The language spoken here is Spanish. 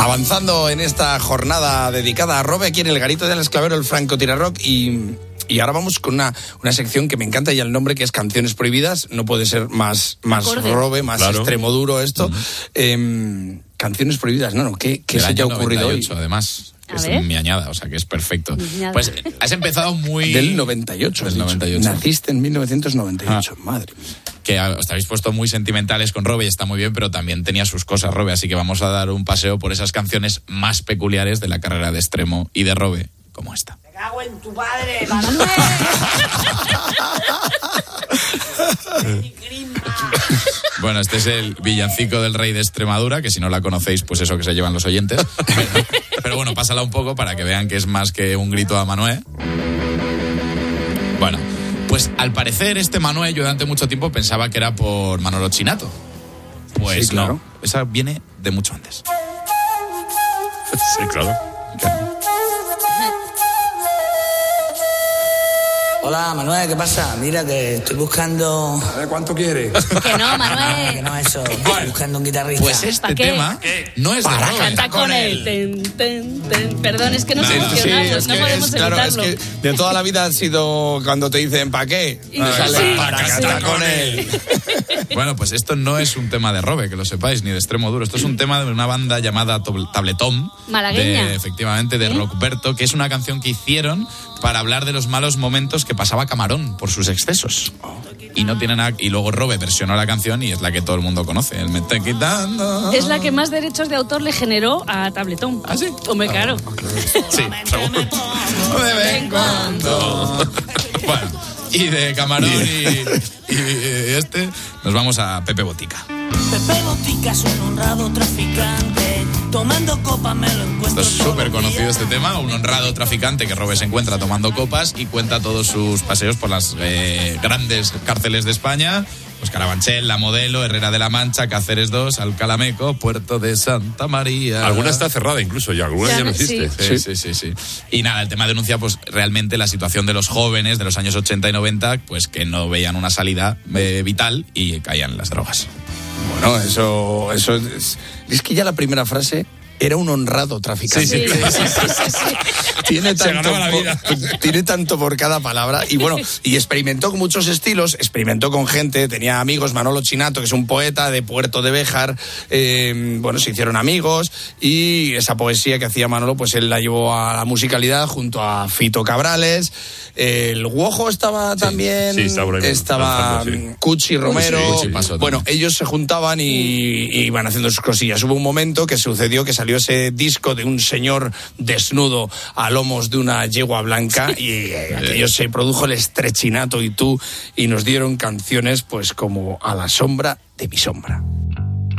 Avanzando en esta jornada dedicada a Robe, aquí en el Garito del Esclavero, el francotirador, y ahora vamos con una sección que me encanta ya el nombre, que es Canciones Prohibidas. No puede ser más Robe, más extremo duro esto. Canciones Prohibidas, ¿qué se te ha ocurrido 98, hoy? Además, es mi añada, o sea que es perfecto. Pues has empezado muy... Del 98, Del 98. Naciste en 1998, madre mía. Que os habéis puesto muy sentimentales con Robe y está muy bien, pero también tenía sus cosas Robe, así que vamos a dar un paseo por esas canciones más peculiares de la carrera de Extremo y de Robe, como esta. ¡Me cago en tu padre, Manuel! Bueno, este es el villancico del rey de Extremadura, que si no la conocéis, pues eso que se llevan los oyentes. Pero bueno, pásala un poco para que vean que es más que un grito a Manuel. Bueno, pues al parecer este Manuel, yo durante mucho tiempo pensaba que era por Manolo Chinato. Pues sí, claro. No, esa viene de mucho antes. Sí, claro. Hola, Manuel, ¿qué pasa? Mira que estoy buscando... A ver, ¿cuánto quieres? Que no, Manuel. Que no, eso. Estoy buscando un guitarrista. Pues este tema no es de Robe. Canta con él. Perdón, es que no funcionamos, no podemos evitarlo. Claro, es que de toda la vida ha sido cuando te dicen ¿para qué? Para cantar con él. Bueno, pues esto no es un tema de Robe, que lo sepáis, ni de Extremo Duro. Esto es un tema de una banda llamada Tabletón. Malagueña. Efectivamente, de Rockberto, que es una canción que hicieron para hablar de los malos momentos que pasaba Camarón por sus excesos. Y no tiene nada. Y luego Robe versionó la canción y es la que todo el mundo conoce. El me está quitando. Es la que más derechos de autor le generó a Tabletón. ¿Ah, sí? Hombre, claro. Sí, seguro. De vez en cuando. Bueno, y de Camarón y este, nos vamos a Pepe Botica. Pepe Botica es un honrado traficante, tomando copas me lo encuentro. Esto es súper conocido este tema, un honrado traficante que Robe se encuentra tomando copas y cuenta todos sus paseos por las grandes cárceles de España. Pues Carabanchel, La Modelo, Herrera de la Mancha, Cáceres 2, Alcalameco, Puerto de Santa María. Alguna está cerrada incluso ya, alguna ya no existe. Sí. Y nada, el tema denuncia pues realmente la situación de los jóvenes de los años 80 y 90, pues que no veían una salida vital y caían en las drogas. Bueno, eso es que ya la primera frase era un honrado traficante. Sí. Tiene tanto por cada palabra. Y bueno, y experimentó con muchos estilos, experimentó con gente, tenía amigos, Manolo Chinato, que es un poeta de Puerto de Béjar, se hicieron amigos, y esa poesía que hacía Manolo, pues él la llevó a la musicalidad junto a Fito Cabrales. El Guojo estaba también, estaba Cuchi Romero. Bueno, ellos se juntaban y iban haciendo sus cosillas. Hubo un momento que sucedió que salió ese disco de un señor desnudo a lomos de una yegua blanca y aquello se produjo el Estrechinato y tú, y nos dieron canciones pues como A la sombra de mi sombra.